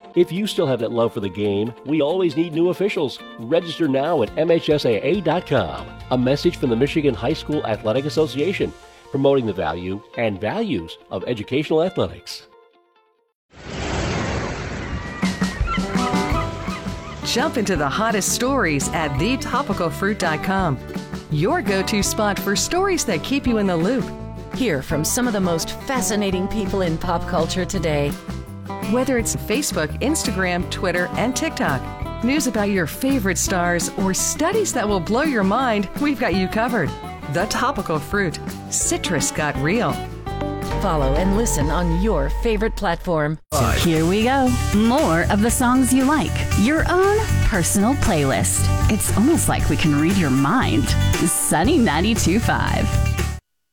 If you still have that love for the game, we always need new officials. Register now at MHSAA.com. A message from the Michigan High School Athletic Association, promoting the value and values of educational athletics. Jump into the hottest stories at thetopicalfruit.com. Your go-to spot for stories that keep you in the loop. Hear from some of the most fascinating people in pop culture today. Whether it's Facebook, Instagram, Twitter, and TikTok, news about your favorite stars, or studies that will blow your mind, we've got you covered. The Topical Fruit. Citrus got real. Follow and listen on your favorite platform. So here we go. More of the songs you like. Your own personal playlist. It's almost like we can read your mind. Sunny 92.5.